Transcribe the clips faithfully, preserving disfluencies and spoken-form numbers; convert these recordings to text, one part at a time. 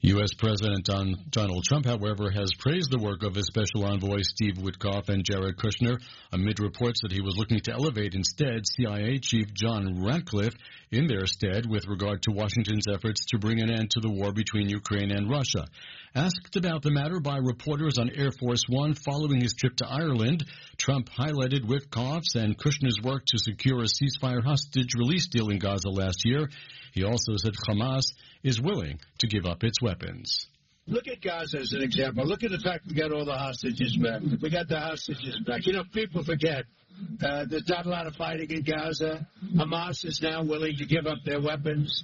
U S. President Don, Donald Trump, however, has praised the work of his special envoy Steve Witkoff and Jared Kushner amid reports that he was looking to elevate instead C I A Chief John Ratcliffe in their stead with regard to Washington's efforts to bring an end to the war between Ukraine and Russia. Asked about the matter by reporters on Air Force One following his trip to Ireland, Trump highlighted Witkoff's and Kushner's work to secure a ceasefire hostage release deal in Gaza last year. He also said Hamas is willing to give up its weapons. Look at Gaza as an example. Look at the fact we got all the hostages back. We got the hostages back. You know, people forget uh, there's not a lot of fighting in Gaza. Hamas is now willing to give up their weapons.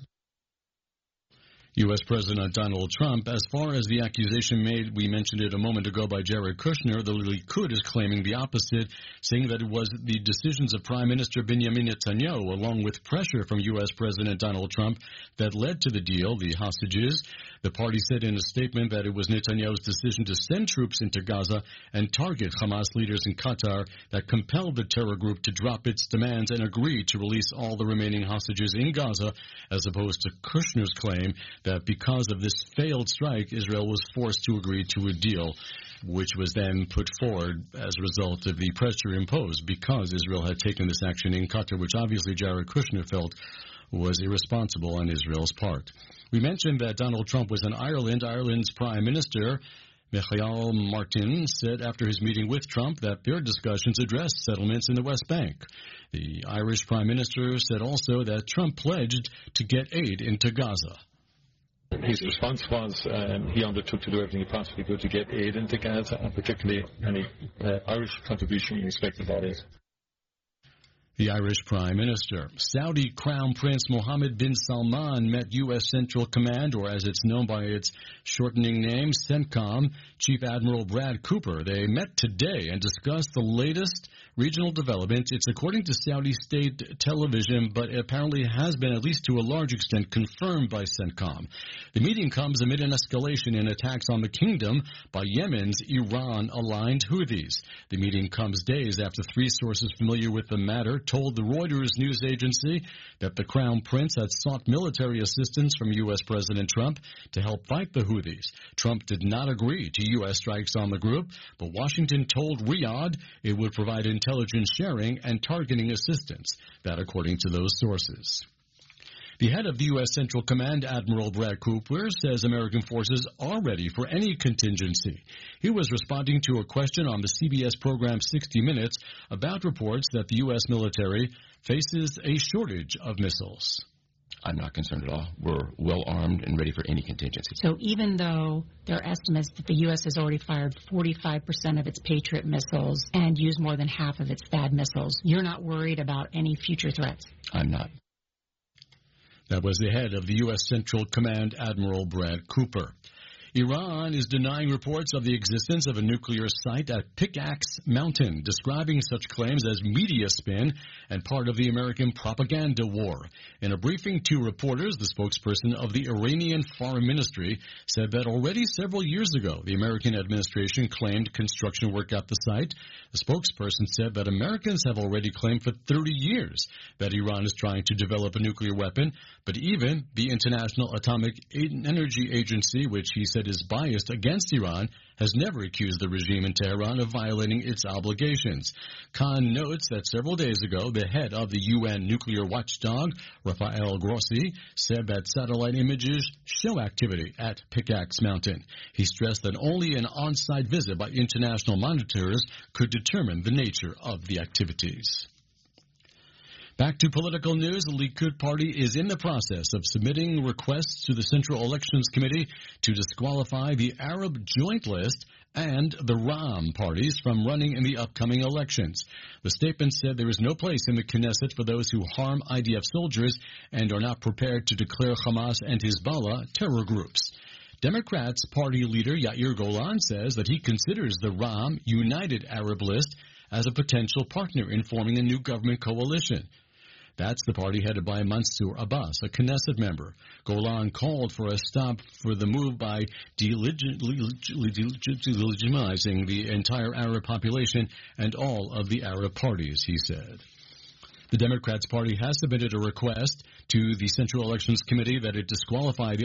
U S. President Donald Trump, as far as the accusation made, we mentioned it a moment ago by Jared Kushner, the Likud is claiming the opposite, saying that it was the decisions of Prime Minister Benjamin Netanyahu, along with pressure from U S. President Donald Trump, that led to the deal, the hostages. The party said in a statement that it was Netanyahu's decision to send troops into Gaza and target Hamas leaders in Qatar that compelled the terror group to drop its demands and agree to release all the remaining hostages in Gaza, as opposed to Kushner's claim that because of this failed strike, Israel was forced to agree to a deal, which was then put forward as a result of the pressure imposed because Israel had taken this action in Qatar, which obviously Jared Kushner felt was irresponsible on Israel's part. We mentioned that Donald Trump was in Ireland. Ireland's Prime Minister, Micheál Martin, said after his meeting with Trump that their discussions addressed settlements in the West Bank. The Irish Prime Minister said also that Trump pledged to get aid into Gaza. His response was um, he undertook to do everything he possibly could to get aid into Gaza, and particularly any uh, Irish contribution in respect of that aid. The Irish Prime Minister. Saudi Crown Prince Mohammed bin Salman met U S. Central Command, or as it's known by its shortening name, CENTCOM, Chief Admiral Brad Cooper. They met today and discussed the latest regional development. It's according to Saudi state television, but apparently has been, at least to a large extent, confirmed by CENTCOM. The meeting comes amid an escalation in attacks on the kingdom by Yemen's Iran-aligned Houthis. The meeting comes days after three sources familiar with the matter told the Reuters news agency that the Crown Prince had sought military assistance from U S. President Trump to help fight the Houthis. Trump did not agree to U S strikes on the group, but Washington told Riyadh it would provide intelligence sharing and targeting assistance. That according to those sources. The head of the U S. Central Command, Admiral Brad Cooper, says American forces are ready for any contingency. He was responding to a question on the C B S program sixty minutes about reports that the U S military faces a shortage of missiles. I'm not concerned at all. We're well armed and ready for any contingency. So even though there are estimates that the U S has already fired forty-five percent of its Patriot missiles and used more than half of its THAAD missiles, you're not worried about any future threats? I'm not. That was the head of the U S. Central Command, Admiral Brad Cooper. Iran is denying reports of the existence of a nuclear site at Pickaxe Mountain, describing such claims as media spin and part of the American propaganda war. In a briefing to reporters, the spokesperson of the Iranian Foreign Ministry said that already several years ago, the American administration claimed construction work at the site. The spokesperson said that Americans have already claimed for thirty years that Iran is trying to develop a nuclear weapon, but even the International Atomic Energy Agency, which he said is biased against Iran, has never accused the regime in Tehran of violating its obligations. Khan notes that several days ago, the head of the U N nuclear watchdog, Rafael Grossi, said that satellite images show activity at Pickaxe Mountain. He stressed that only an on-site visit by international monitors could determine the nature of the activities. Back to political news, the Likud party is in the process of submitting requests to the Central Elections Committee to disqualify the Arab Joint List and the Ram parties from running in the upcoming elections. The statement said there is no place in the Knesset for those who harm I D F soldiers and are not prepared to declare Hamas and Hezbollah terror groups. Democrats' party leader Yair Golan says that he considers the Ram United Arab List as a potential partner in forming a new government coalition. That's the party headed by Mansour Abbas, a Knesset member. Golan called for a stop for the move by delegitimizing the entire Arab population and all of the Arab parties, he said. The Democrats' party has submitted a request to the Central Elections Committee that it disqualify the